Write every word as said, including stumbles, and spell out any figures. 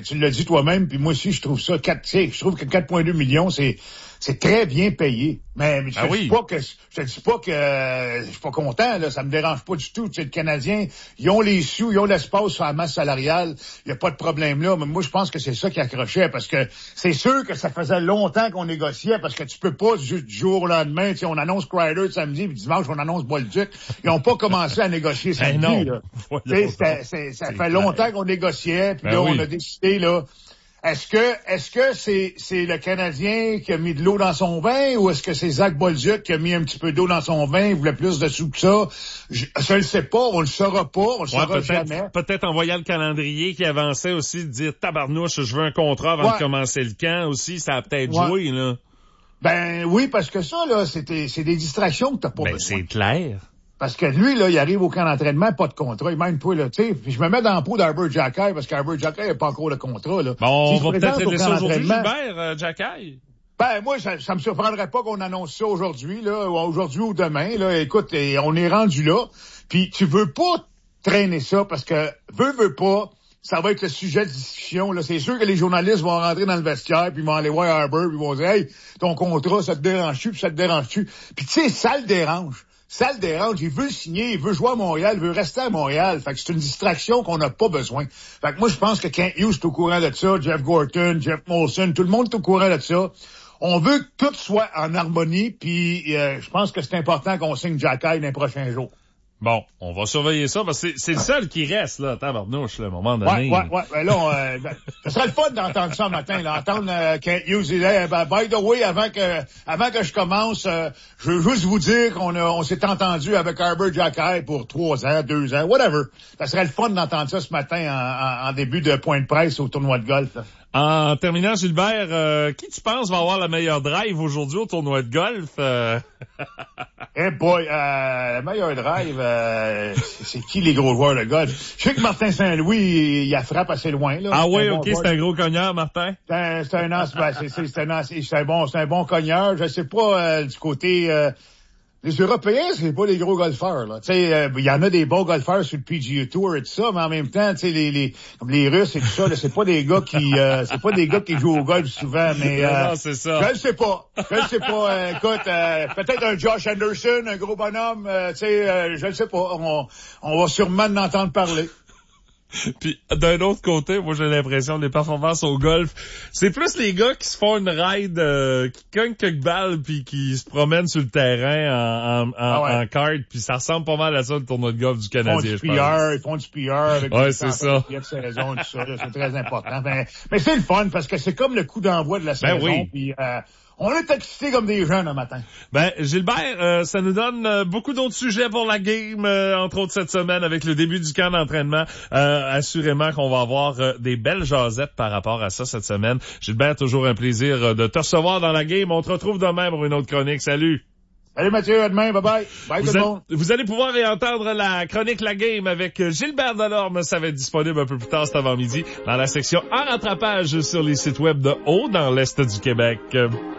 tu l'as dit toi-même, puis moi aussi, je trouve ça, quatre, tu sais, je trouve que quatre virgule deux millions, c'est, c'est très bien payé. Mais, mais je ah te oui. dis pas que, je te dis pas que, euh, je suis pas content, là, ça me dérange pas du tout. Tu sais, les Canadiens, ils ont les sous, ils ont l'espace sur la masse salariale, il y a pas de problème là. Mais moi, je pense que c'est ça qui accrochait, parce que c'est sûr que ça faisait longtemps qu'on négociait, parce que tu peux pas, juste du jour au lendemain, tu sais, on annonce Kreider samedi, puis dimanche, on annonce Bolduc. Ils ont pas commencé à négocier samedi, ben là. non. Tu sais, c'est, c'est, ça c'est fait clair. longtemps qu'on négociait, puis ben là, oui. on a décidé, là, est-ce que, est-ce que c'est, c'est le Canadien qui a mis de l'eau dans son vin, ou est-ce que c'est Zach Bolduc qui a mis un petit peu d'eau dans son vin, il voulait plus de sous que ça? Je, je le sais pas, on le saura pas, on le ouais, saura peut-être, jamais. Peut-être en voyant le calendrier qui avançait aussi, de dire, tabarnouche, je veux un contrat avant ouais. de commencer le camp aussi, ça a peut-être ouais. joué, là. Ben, oui, parce que ça, là, c'était, c'est des distractions que t'as pas ben, besoin. c'est clair. Parce que lui, là, il arrive au camp d'entraînement, pas de contrat. Il même toi, là, tu sais. Puis je me mets dans le pot d'Arbor Jackay, parce qu'Arbor Jackay n'a pas encore de contrat, là. Bon, on si va peut-être le laisser aujourd'hui, Gilbert, euh, Jackay. Ben, moi, ça, ça me surprendrait pas qu'on annonce ça aujourd'hui, là, ou aujourd'hui ou demain, là. Écoute, et on est rendu là. Puis tu veux pas traîner ça, parce que, veux, veux pas, ça va être le sujet de discussion, là. C'est sûr que les journalistes vont rentrer dans le vestiaire, puis ils vont aller voir Arbor, puis ils vont dire, hey, ton contrat, ça te dérange-tu, puis ça te dérange-tu. Puis tu sais, ça le dérange. Ça le dérange, il veut signer, il veut jouer à Montréal, il veut rester à Montréal. Fait que c'est une distraction qu'on n'a pas besoin. Fait que moi, je pense que Kent Hughes est au courant de ça, Jeff Gorton, Jeff Molson, tout le monde est au courant de ça. On veut que tout soit en harmonie, puis euh, je pense que c'est important qu'on signe Jackay dans les prochains jours. Bon, on va surveiller ça, parce que c'est, c'est le seul qui reste, là, tabarnouche, là, à un moment donné. Ouais, ouais, ouais. Ben là, on, euh, ben, ça serait le fun d'entendre ça le matin, là, entendre euh, Kent Hughes. Il est, ben, by the way, avant que, avant que je commence, euh, je veux juste vous dire qu'on a, on s'est entendu avec Arbor Jackay pour trois ans, deux ans, whatever. Ça serait le fun d'entendre ça ce matin en, en, en début de point de presse au tournoi de golf, là. En terminant, Gilbert, euh, qui tu penses va avoir la meilleure drive aujourd'hui au tournoi de golf? Euh... Eh hey boy, euh, le meilleur drive, euh, c'est, c'est qui les gros joueurs de golf? Je sais que Martin Saint-Louis, il, il a frappe assez loin, là. Ah oui, bon ok, joueur. c'est un gros cogneur, Martin. C'est un, c'est un, ben, c'est, c'est, c'est, un, c'est un bon, c'est un bon cogneur. Je sais pas, euh, du côté, euh, les Européens, c'est pas des gros golfeurs, là. Tu sais, il euh, y en a des bons golfeurs sur le P G A Tour et tout ça, mais en même temps, tu sais, les, les, comme les Russes et tout ça, là, c'est pas des gars qui, euh, c'est pas des gars qui jouent au golf souvent, mais, euh, non, c'est ça. Je le sais pas. Je le sais pas. Euh, écoute, euh, peut-être un Josh Anderson, un gros bonhomme, euh, tu sais, euh, je le sais pas. On, on va sûrement en entendre parler. Puis d'un autre côté, moi j'ai l'impression les performances au golf, c'est plus les gars qui se font une ride, euh, qui cognent quelques balles puis qui se promènent sur le terrain en, en, ah ouais. en kart, puis ça ressemble pas mal à ça le tournoi de golf du Canadien. Ils font du P R, ils font du P R avec ouais, des c'est ça. de saison, tout ça, là, c'est très important. Mais, mais c'est le fun parce que c'est comme le coup d'envoi de la ben saison. Oui. Puis, euh, on est excités comme des jeunes un matin. Ben, Gilbert, euh, ça nous donne euh, beaucoup d'autres sujets pour la game, euh, entre autres cette semaine avec le début du camp d'entraînement. Euh, assurément qu'on va avoir euh, des belles jasettes par rapport à ça cette semaine. Gilbert, toujours un plaisir euh, de te recevoir dans la game. On te retrouve demain pour une autre chronique. Salut! Salut Mathieu, à demain, bye bye. Bye vous tout le a, monde. Vous allez pouvoir réentendre la chronique La Game avec Gilbert Delorme. Ça va être disponible un peu plus tard cet avant-midi dans la section en rattrapage sur les sites web de Haut dans l'Est du Québec.